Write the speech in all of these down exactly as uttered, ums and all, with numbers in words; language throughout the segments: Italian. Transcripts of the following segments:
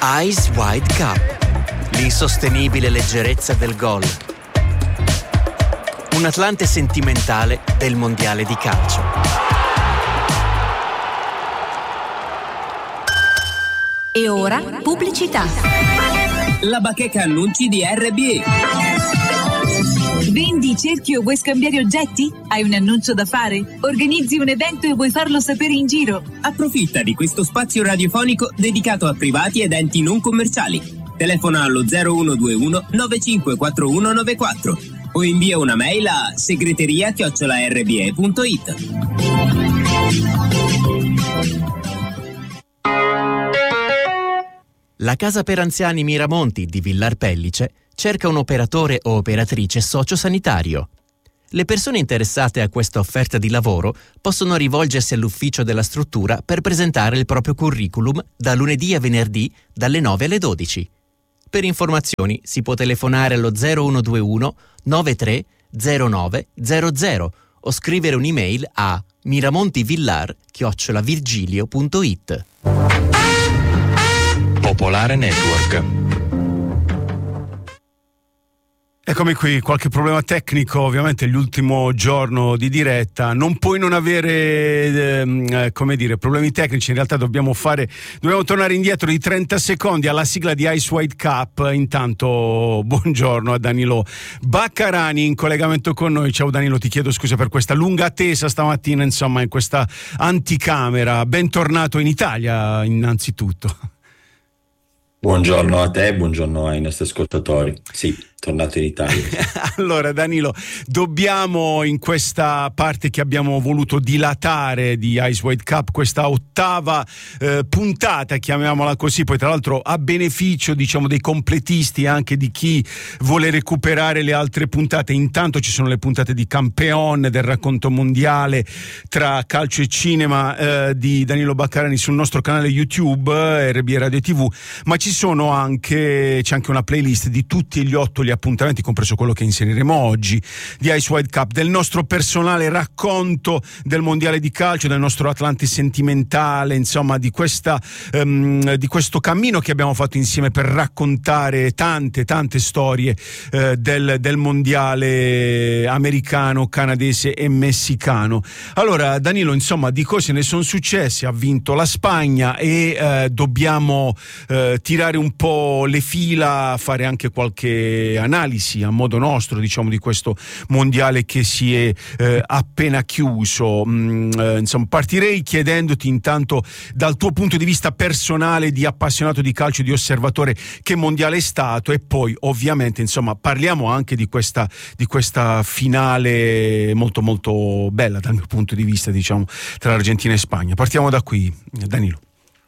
Ice Wide Cup, l'insostenibile leggerezza del gol. Un Atlante sentimentale del mondiale di calcio. E ora pubblicità. La bacheca annunci di R B E. Vendi, cerchi o vuoi scambiare oggetti? Hai un annuncio da fare? Organizzi un evento e vuoi farlo sapere in giro? Approfitta di questo spazio radiofonico dedicato a privati ed enti non commerciali. Telefona allo zero uno due uno nove cinque quattro uno nove quattro o invia una mail a segreteria chiocciola r b e punto i t. La Casa per Anziani Miramonti di Villar Pellice cerca un operatore o operatrice sociosanitario. Le persone interessate a questa offerta di lavoro possono rivolgersi all'ufficio della struttura per presentare il proprio curriculum da lunedì a venerdì dalle nove alle dodici. Per informazioni si può telefonare allo zero uno due uno nove tre zero nove zero zero o scrivere un'email a miramontivillar chiocciola virgilio punto i t. Popolare Network. Eccomi qui, qualche problema tecnico, ovviamente l'ultimo giorno di diretta, non puoi non avere, eh, come dire, problemi tecnici, in realtà dobbiamo fare, dobbiamo tornare indietro di trenta secondi alla sigla di Ice Wide Cup. Intanto buongiorno a Danilo Baccarani in collegamento con noi. Ciao Danilo, ti chiedo scusa per questa lunga attesa stamattina, insomma, in questa anticamera. Bentornato in Italia innanzitutto. Buongiorno a te, buongiorno ai nostri ascoltatori. Sì, tornato in Italia. Allora Danilo, dobbiamo in questa parte che abbiamo voluto dilatare di Ice Wide Cup, questa ottava eh, puntata, chiamiamola così, poi tra l'altro a beneficio diciamo dei completisti e anche di chi vuole recuperare le altre puntate. Intanto ci sono le puntate di Campeon, del racconto mondiale tra calcio e cinema eh, di Danilo Baccarani sul nostro canale YouTube R B E Radio tivù, ma ci sono anche c'è anche una playlist di tutti gli otto gli appuntamenti, compreso quello che inseriremo oggi, di Ice Wide Cup, del nostro personale racconto del mondiale di calcio, del nostro Atlante sentimentale, insomma di questa um, di questo cammino che abbiamo fatto insieme per raccontare tante tante storie uh, del, del mondiale americano, canadese e messicano. Allora Danilo, insomma di cose ne sono successe, ha vinto la Spagna e uh, dobbiamo uh, tirare un po' le fila, fare anche qualche analisi a modo nostro diciamo di questo mondiale che si è eh, appena chiuso. Mm, eh, insomma partirei chiedendoti intanto dal tuo punto di vista personale di appassionato di calcio, di osservatore, che mondiale è stato, e poi ovviamente insomma parliamo anche di questa di questa finale molto molto bella dal mio punto di vista diciamo tra Argentina e Spagna. Partiamo da qui, Danilo.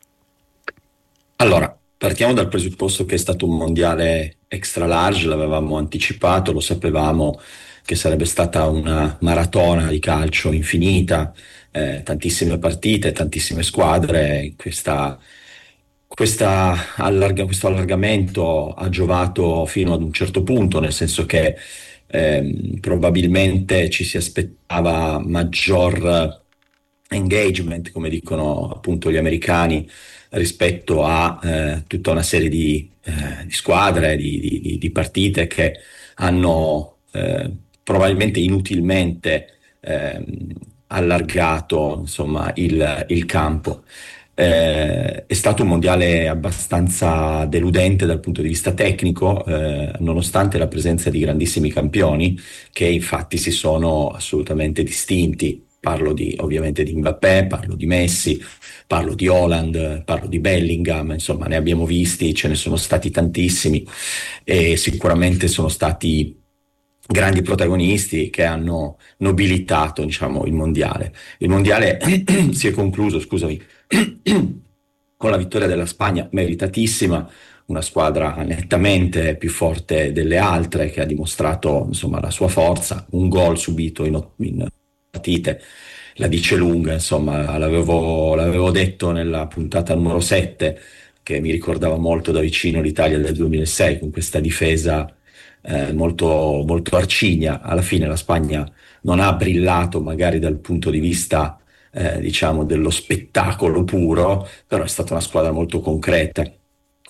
Allora, partiamo dal presupposto che è stato un mondiale extra large, l'avevamo anticipato, lo sapevamo che sarebbe stata una maratona di calcio infinita, eh, tantissime partite, tantissime squadre. Questa, questa allarga, questo allargamento ha giovato fino ad un certo punto, nel senso che eh, probabilmente ci si aspettava maggior engagement, come dicono appunto gli americani, rispetto a eh, tutta una serie di, eh, di squadre, di, di, di partite che hanno eh, probabilmente inutilmente eh, allargato insomma il, il campo. Eh, è stato un mondiale abbastanza deludente dal punto di vista tecnico, eh, nonostante la presenza di grandissimi campioni che infatti si sono assolutamente distinti. Parlo di, ovviamente di Mbappé, parlo di Messi, parlo di Haaland, parlo di Bellingham, insomma ne abbiamo visti, ce ne sono stati tantissimi e sicuramente sono stati grandi protagonisti che hanno nobilitato diciamo il mondiale. Il mondiale si è concluso, scusami, con la vittoria della Spagna, meritatissima, una squadra nettamente più forte delle altre che ha dimostrato insomma la sua forza, un gol subito in, in partite la dice lunga, insomma l'avevo, l'avevo detto nella puntata numero sette che mi ricordava molto da vicino l'Italia del duemilasei con questa difesa eh, molto, molto arcigna. Alla fine la Spagna non ha brillato magari dal punto di vista eh, diciamo dello spettacolo puro, però è stata una squadra molto concreta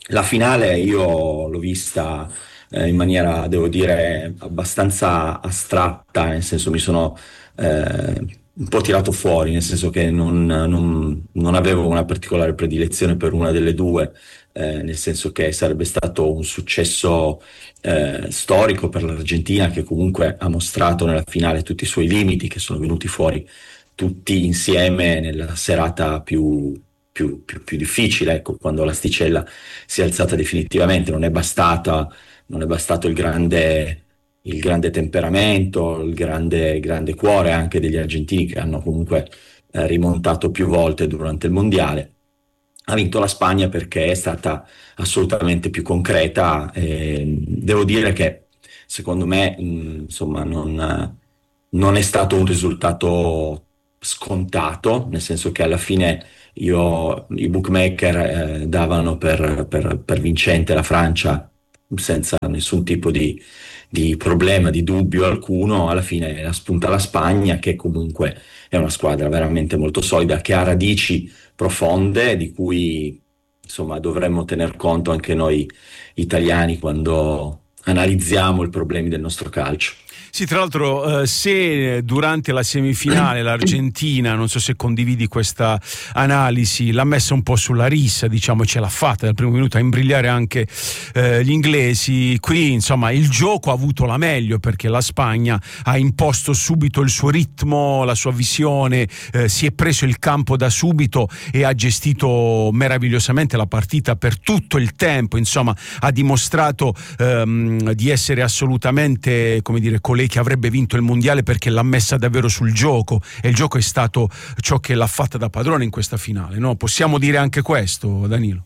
La finale io l'ho vista eh, in maniera, devo dire, abbastanza astratta, nel senso mi sono eh, un po' tirato fuori, nel senso che non, non- non avevo una particolare predilezione per una delle due, eh, nel senso che sarebbe stato un successo eh, storico per l'Argentina, che comunque ha mostrato nella finale tutti i suoi limiti, che sono venuti fuori tutti insieme nella serata più, più- più- più difficile, ecco, quando l'asticella si è alzata definitivamente. Non è bastata, non è bastato il grande, il grande temperamento, il grande, il grande cuore anche degli argentini, che hanno comunque eh, rimontato più volte durante il mondiale. Ha vinto la Spagna perché è stata assolutamente più concreta. E devo dire che secondo me, mh, insomma, non, non è stato un risultato scontato, nel senso che alla fine io, i bookmaker eh, davano per, per- per vincente la Francia senza nessun tipo di, di problema, di dubbio alcuno. Alla fine ha spunta la Spagna, che comunque è una squadra veramente molto solida, che ha radici profonde, di cui insomma dovremmo tener conto anche noi italiani quando analizziamo i problemi del nostro calcio. Sì, tra l'altro, eh, se durante la semifinale l'Argentina, non so se condividi questa analisi, l'ha messa un po' sulla rissa, diciamo, ce l'ha fatta dal primo minuto a imbrigliare anche eh, gli inglesi, qui insomma il gioco ha avuto la meglio, perché la Spagna ha imposto subito il suo ritmo, la sua visione, eh, si è preso il campo da subito e ha gestito meravigliosamente la partita per tutto il tempo, insomma ha dimostrato ehm, di essere assolutamente, come dire, colei che avrebbe vinto il mondiale, perché l'ha messa davvero sul gioco, e il gioco è stato ciò che l'ha fatta da padrone in questa finale, no? Possiamo dire anche questo, Danilo?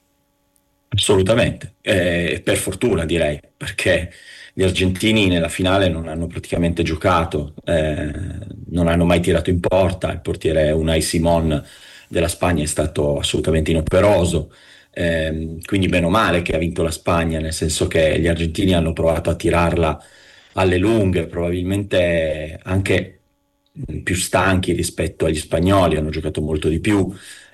Assolutamente, eh, per fortuna direi, perché gli argentini nella finale non hanno praticamente giocato, eh, non hanno mai tirato in porta. Il portiere Unai Simon della Spagna è stato assolutamente inoperoso, ehm, quindi meno male che ha vinto la Spagna, nel senso che gli argentini hanno provato a tirarla alle lunghe, probabilmente anche mh, più stanchi rispetto agli spagnoli, hanno giocato molto di più,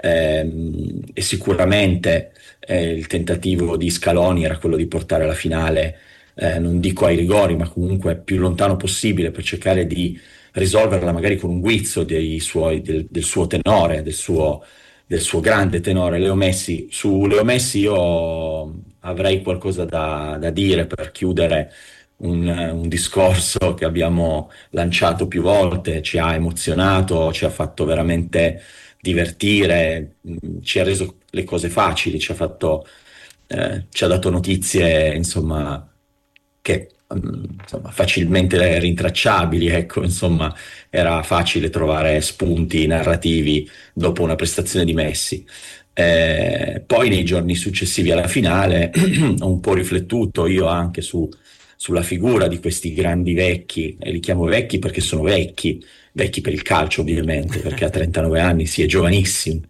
ehm, e sicuramente eh, il tentativo di Scaloni era quello di portare la finale, eh, non dico ai rigori, ma comunque più lontano possibile, per cercare di risolverla magari con un guizzo dei suoi- del, del suo tenore, del suo, del suo grande tenore, Leo Messi. Su Leo Messi io avrei qualcosa da, da dire per chiudere un, un discorso che abbiamo lanciato più volte. Ci ha emozionato, ci ha fatto veramente divertire, mh, ci ha reso le cose facili, ci ha fatto, eh, ci ha dato notizie, insomma, che mh, insomma, facilmente rintracciabili, ecco, insomma, era facile trovare spunti narrativi dopo una prestazione di Messi. Eh, poi nei giorni successivi alla finale ho un po' riflettuto io anche su, sulla figura di questi grandi vecchi, e li chiamo vecchi perché sono vecchi, vecchi per il calcio ovviamente, perché a trentanove anni si è giovanissimi.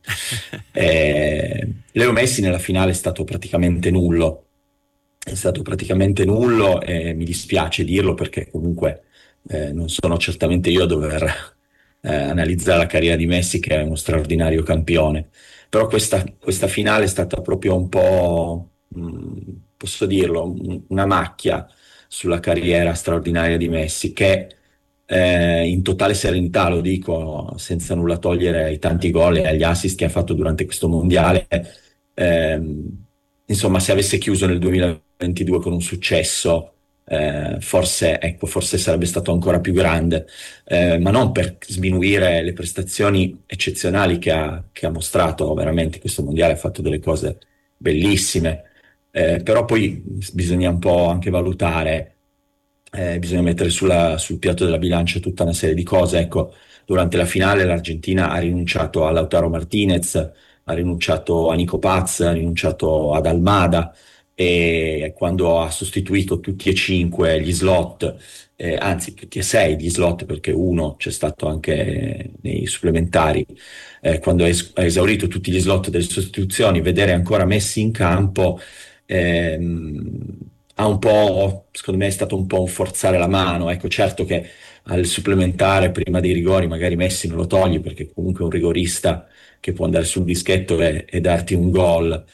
Eh, Leo Messi nella finale è stato praticamente nullo, è stato praticamente nullo, e mi dispiace dirlo, perché comunque eh, non sono certamente io a dover eh, analizzare la carriera di Messi, che è uno straordinario campione. Però questa, questa finale è stata proprio un po', mh, posso dirlo, un- una macchia sulla carriera straordinaria di Messi, che eh, in totale serenità lo dico, senza nulla togliere ai tanti gol e agli assist che ha fatto durante questo mondiale. ehm, insomma, se avesse chiuso nel duemilaventidue con un successo, eh, forse, ecco, forse sarebbe stato ancora più grande, eh, ma non per sminuire le prestazioni eccezionali che ha, che ha mostrato veramente questo mondiale. Ha fatto delle cose bellissime, eh, però poi bisogna un po' anche valutare, eh, bisogna mettere sulla- sul piatto della bilancia tutta una serie di cose. Ecco, durante la finale l'Argentina ha rinunciato a Lautaro Martinez, ha rinunciato a Nico Paz, ha rinunciato ad Almada, e quando ha sostituito tutti e cinque gli slot, eh, anzi tutti e sei gli slot, perché uno c'è stato anche nei supplementari, eh, quando ha es- ha esaurito tutti gli slot delle sostituzioni, vedere ancora Messi in campo, ehm, ha un po', secondo me è stato un po' un forzare la mano. Ecco, certo che al supplementare, prima dei rigori, magari Messi non lo togli, perché comunque è un rigorista che può andare sul dischetto e, e darti un gol.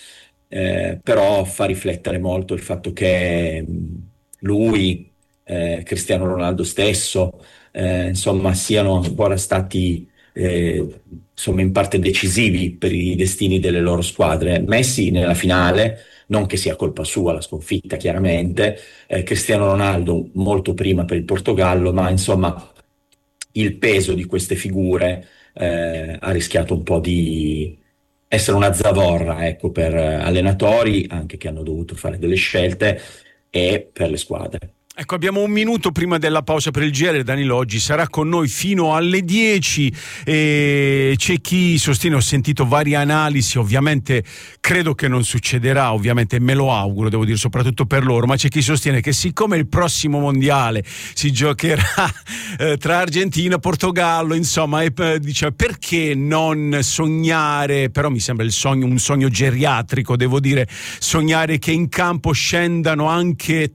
eh, però fa riflettere molto il fatto che lui, eh, Cristiano Ronaldo stesso, eh, insomma, siano ancora stati eh, insomma, in parte decisivi per i destini delle loro squadre. Messi nella finale, non che sia colpa sua la sconfitta, chiaramente, eh, Cristiano Ronaldo molto prima per il Portogallo, ma insomma il peso di queste figure eh, ha rischiato un po' di essere una zavorra, ecco, per allenatori anche che hanno dovuto fare delle scelte e per le squadre. Ecco, abbiamo un minuto prima della pausa per il G R. Danilo oggi sarà con noi fino alle dieci e c'è chi sostiene, ho sentito varie analisi, ovviamente credo che non succederà, ovviamente me lo auguro, devo dire, soprattutto per loro, ma c'è chi sostiene che siccome il prossimo mondiale si giocherà eh, tra Argentina e Portogallo, insomma, e, eh, diciamo, perché non sognare, però mi sembra il sogno, un sogno geriatrico, devo dire, sognare che in campo scendano anche